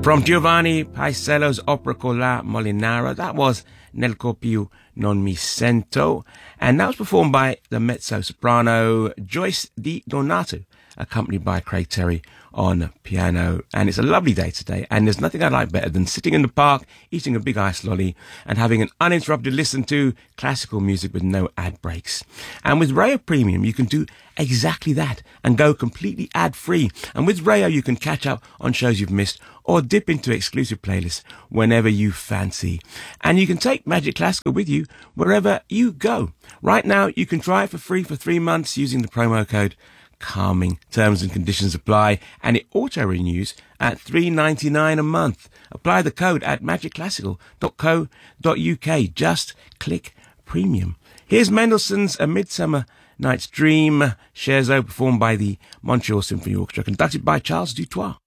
From Giovanni Paisiello's opera called La Molinara, that was Nel Più Non Mi Sento, and that was performed by the mezzo-soprano Joyce Di Donato, accompanied by Craig Terry on piano. And it's a lovely day today, and there's nothing I like better than sitting in the park, eating a big ice lolly, and having an uninterrupted listen to classical music with no ad breaks. And with Rayo Premium, you can do exactly that and go completely ad-free. And with Rayo, you can catch up on shows you've missed or dip into exclusive playlists whenever you fancy. And you can take Magic Classical with you wherever you go. Right now, you can try it for free for 3 months using the promo code Calming. Terms and conditions apply, and it auto-renews at $3.99 a month. Apply the code at magicclassical.co.uk. Just click premium. Here's Mendelssohn's A Midsummer Night's Dream, Scherzo, performed by the Montreal Symphony Orchestra, conducted by Charles Dutoit.